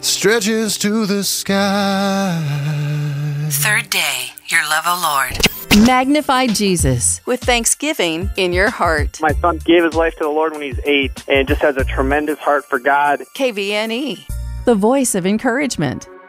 stretches to the sky. Third Day, Your Love, O Lord. Magnify Jesus with thanksgiving in your heart. My son gave his life to the Lord when he's 8 and just has a tremendous heart for God. KVNE, the voice of encouragement.